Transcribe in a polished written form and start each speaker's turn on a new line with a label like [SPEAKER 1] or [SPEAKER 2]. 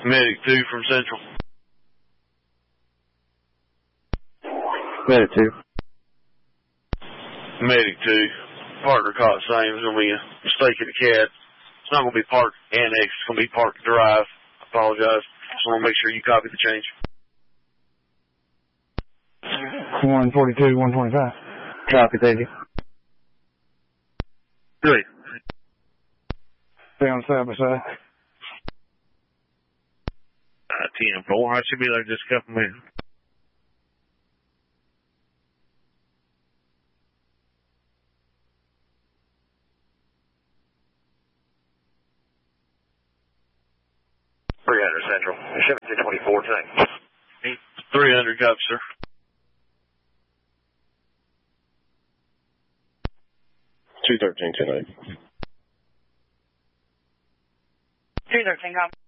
[SPEAKER 1] Medic 2 from Central.
[SPEAKER 2] Medic 2.
[SPEAKER 1] Medic 2. Partner caught same. There's going to be a mistake at the CAD. It's not going to be park annex. It's going to be park drive. I apologize. Just want to make sure you copy the change.
[SPEAKER 3] 142, 125.
[SPEAKER 2] Copy, thank you.
[SPEAKER 1] Good.
[SPEAKER 3] Down side by side.
[SPEAKER 1] 10-4. I should be there just a couple minutes.
[SPEAKER 4] Central. 1724 tonight.
[SPEAKER 1] 300 copy, sir.
[SPEAKER 5] Two 13 tonight.
[SPEAKER 6] 213 copy.